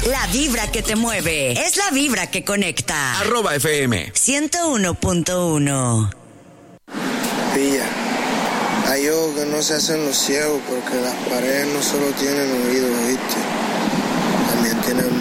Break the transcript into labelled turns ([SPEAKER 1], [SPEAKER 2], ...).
[SPEAKER 1] La vibra que te mueve es la vibra que conecta.
[SPEAKER 2] @FM
[SPEAKER 1] 101.1.
[SPEAKER 3] Pilla, hay ojos que no se hacen los ciegos porque las paredes no solo tienen oídos, ¿viste? También tienen